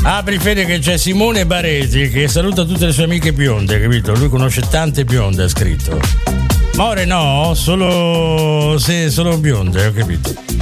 Apri Fede che c'è Simone Baresi che saluta tutte le sue amiche bionde, capito? Lui conosce tante bionde, ha scritto. More no, solo bionde, ho capito.